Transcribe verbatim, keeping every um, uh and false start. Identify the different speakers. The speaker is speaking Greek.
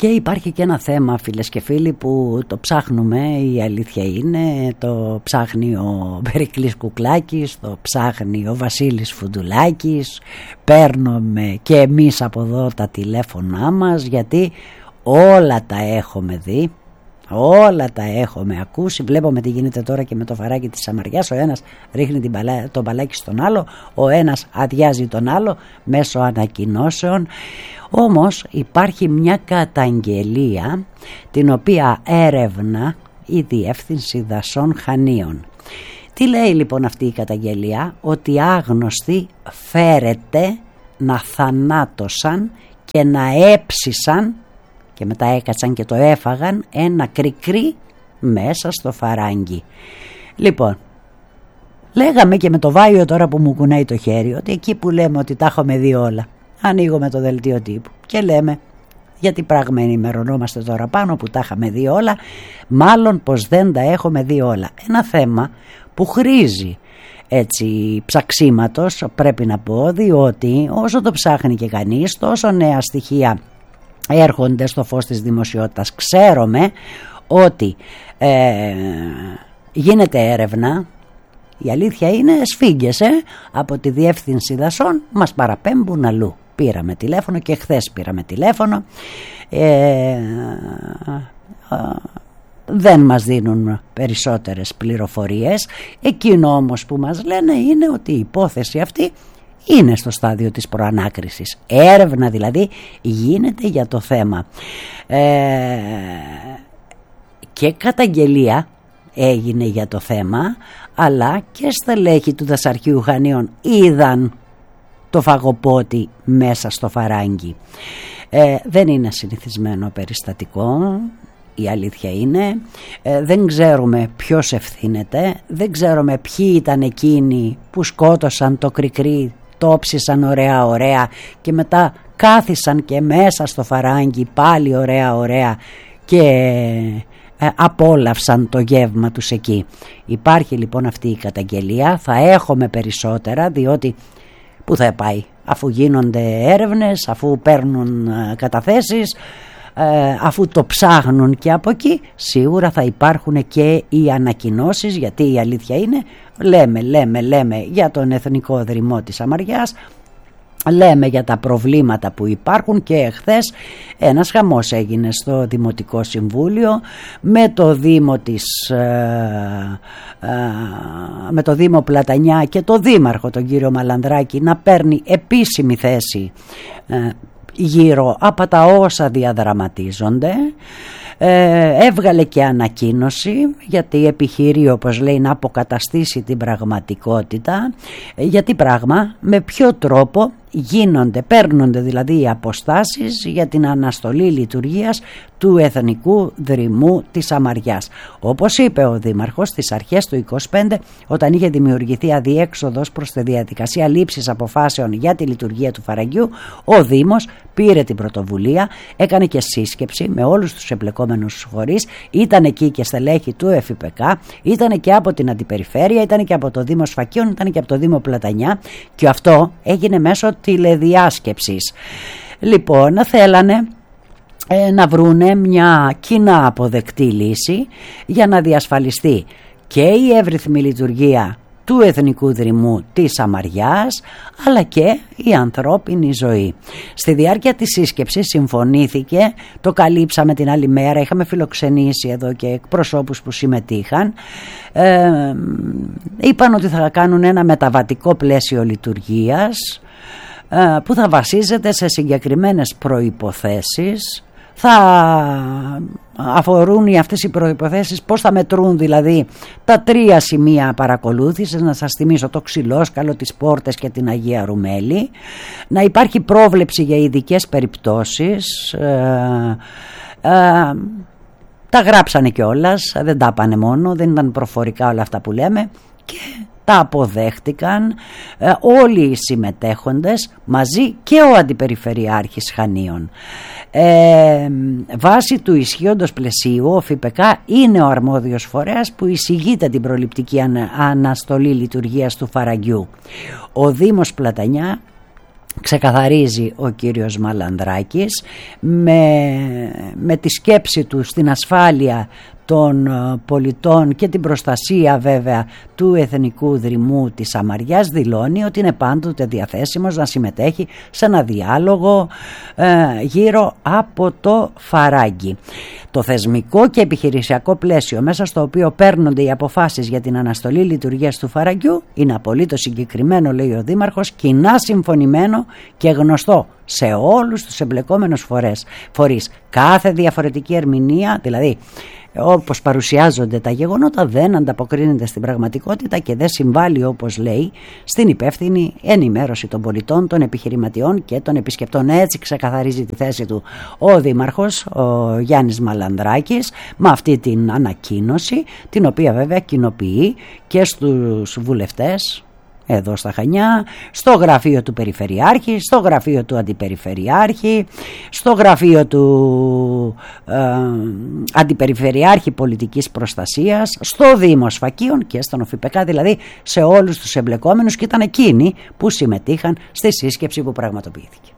Speaker 1: Και υπάρχει και ένα θέμα, φίλες και φίλοι, που το ψάχνουμε, η αλήθεια είναι, το ψάχνει ο Περικλής Κουκλάκης, το ψάχνει ο Βασίλης Φουντουλάκης, παίρνουμε και εμείς από εδώ τα τηλέφωνά μας, γιατί όλα τα έχουμε δει, όλα τα έχουμε ακούσει. Βλέπουμε τι γίνεται τώρα και με το φαράκι της Σαμαριάς. Ο ένας ρίχνει την μπαλά, το μπαλάκι στον άλλο, ο ένας αδειάζει τον άλλο μέσω ανακοινώσεων. Όμως υπάρχει μια καταγγελία την οποία έρευνα η Διεύθυνση Δασών Χανίων. Τι λέει λοιπόν αυτή η καταγγελία? Ότι άγνωστοι φέρεται να θανάτωσαν και να έψισαν και μετά έκατσαν και το έφαγαν ένα κρικρί μέσα στο φαράγγι. Λοιπόν, λέγαμε και με το Βάιο τώρα που μου κουνάει το χέρι, ότι εκεί που λέμε ότι τα έχουμε δει όλα, ανοίγουμε το δελτίο τύπου και λέμε, γιατί πράγμα ενημερωνόμαστε τώρα πάνω που τα είχαμε δει όλα, μάλλον πως δεν τα έχουμε δει όλα. Ένα θέμα που χρήζει έτσι ψαξίματος, πρέπει να πω, διότι όσο το ψάχνει και κανείς, τόσο νέα στοιχεία έρχονται στο φως της δημοσιότητας. Ξέρουμε ότι ε, γίνεται έρευνα, η αλήθεια είναι σφίγγες ε, από τη Διεύθυνση Δασών, μας παραπέμπουν αλλού. Πήραμε τηλέφωνο και χθες πήραμε τηλέφωνο, ε, ε, δεν μας δίνουν περισσότερες πληροφορίες. Εκείνο όμως που μας λένε είναι ότι η υπόθεση αυτή είναι στο στάδιο της προανάκρισης. Έρευνα δηλαδή γίνεται για το θέμα. Ε, και καταγγελία έγινε για το θέμα, αλλά και στελέχη του Δασαρχείου Χανίων είδαν το φαγοπότη μέσα στο φαράγγι. Ε, δεν είναι συνηθισμένο περιστατικό, η αλήθεια είναι. Ε, δεν ξέρουμε ποιος ευθύνεται, δεν ξέρουμε ποιοι ήταν εκείνοι που σκότωσαν το κρικρί, το ψήσαν ωραία ωραία και μετά κάθισαν και μέσα στο φαράγγι πάλι ωραία ωραία και ε, απόλαυσαν το γεύμα τους εκεί. Υπάρχει λοιπόν αυτή η καταγγελία, θα έχουμε περισσότερα, διότι πού θα πάει αφού γίνονται έρευνες, αφού παίρνουν ε, καταθέσεις, ε, αφού το ψάχνουν και από εκεί σίγουρα θα υπάρχουν και οι ανακοινώσεις, γιατί η αλήθεια είναι λέμε, λέμε, λέμε για τον Εθνικό Δρυμό της Σαμαριάς, λέμε για τα προβλήματα που υπάρχουν και εχθές ένας χαμός έγινε στο Δημοτικό Συμβούλιο με το Δήμο της ε, ε, με το Δήμο Πλατανιά και το Δήμαρχο τον κύριο Μαλανδράκη να παίρνει επίσημη θέση ε, γύρω από τα όσα διαδραματίζονται. Ε, έβγαλε και ανακοίνωση, γιατί επιχειρεί, όπως λέει, να αποκαταστήσει την πραγματικότητα. Γιατί πράγμα, με ποιο τρόπο γίνονται, παίρνονται δηλαδή οι αποστάσεις για την αναστολή λειτουργίας του Εθνικού Δρυμού της Σαμαριάς. Όπως είπε ο Δήμαρχος στις αρχές του είκοσι πέντε, όταν είχε δημιουργηθεί αδιέξοδος προς τη διαδικασία λήψης αποφάσεων για τη λειτουργία του φαραγγιού, ο Δήμος πήρε την πρωτοβουλία, έκανε και σύσκεψη με όλους τους εμπλεκόμενους φορείς, ήταν εκεί και στελέχη του ΕΦΙΠΕΚΑ, ήταν και από την Αντιπεριφέρεια, ήταν και από το Δήμο Σφακίων, ήταν και από το Δήμο Πλατανιά, και αυτό έγινε μέσω τηλεδιάσκεψης. Λοιπόν, θέλανε ε, να βρούνε μια κοινά αποδεκτή λύση για να διασφαλιστεί και η εύρυθμη λειτουργία του Εθνικού Δρυμού της Σαμαριάς, αλλά και η ανθρώπινη ζωή. Στη διάρκεια της σύσκεψης συμφωνήθηκε, το καλύψαμε την άλλη μέρα, είχαμε φιλοξενήσει εδώ και εκπροσώπους που συμμετείχαν, ε, είπαν ότι θα κάνουν ένα μεταβατικό πλαίσιο λειτουργίας ε, που θα βασίζεται σε συγκεκριμένες προϋποθέσεις. Θα αφορούν οι αυτές οι προϋποθέσεις πώς θα μετρούν δηλαδή τα τρία σημεία παρακολούθησης, να σας θυμίσω το Ξυλόσκαλο, τις Πόρτες και την Αγία Ρουμέλη, να υπάρχει πρόβλεψη για ειδικές περιπτώσεις, ε, ε, τα γράψανε κιόλας, δεν τα πάνε μόνο, δεν ήταν προφορικά όλα αυτά που λέμε και τα αποδέχτηκαν ε, όλοι οι συμμετέχοντες μαζί και ο Αντιπεριφερειάρχης Χανίων. Ε, βάσει του ισχύοντος πλαισίου, ο ΦΥΠΕΚΑ είναι ο αρμόδιος φορέας που εισηγείται την προληπτική ανα, αναστολή λειτουργίας του φαραγγιού. Ο Δήμος Πλατανιά ξεκαθαρίζει ο κύριος Μαλανδράκης με, με τη σκέψη του στην ασφάλεια των πολιτών και την προστασία βέβαια του εθνικού δρυμού της Σαμαριάς, δηλώνει ότι είναι πάντοτε διαθέσιμος να συμμετέχει σε ένα διάλογο ε, γύρω από το Φαράγγι. Το θεσμικό και επιχειρησιακό πλαίσιο μέσα στο οποίο παίρνονται οι αποφάσεις για την αναστολή λειτουργίας του Φαραγγιού είναι απολύτως συγκεκριμένο, λέει ο Δήμαρχος, κοινά συμφωνημένο και γνωστό σε όλους τους εμπλεκόμενους φορές, φορείς. Κάθε διαφορετική ερμηνεία, δηλαδή όπως παρουσιάζονται τα γεγονότα, δεν ανταποκρίνεται στην πραγματικότητα και δεν συμβάλλει, όπως λέει, στην υπεύθυνη ενημέρωση των πολιτών, των επιχειρηματιών και των επισκεπτών. Έτσι ξεκαθαρίζει τη θέση του ο Δήμαρχος, ο Γιάννης Μαλανδράκης, με αυτή την ανακοίνωση, την οποία βέβαια κοινοποιεί και στους βουλευτές εδώ στα Χανιά, στο γραφείο του Περιφερειάρχη, στο γραφείο του Αντιπεριφερειάρχη, στο γραφείο του ε, Αντιπεριφερειάρχη Πολιτικής Προστασίας, στο Δήμο Σφακίων και στον ΟΦΙΠΕΚΑ, δηλαδή σε όλους τους εμπλεκόμενους, και ήταν εκείνοι που συμμετείχαν στη σύσκεψη που πραγματοποιήθηκε.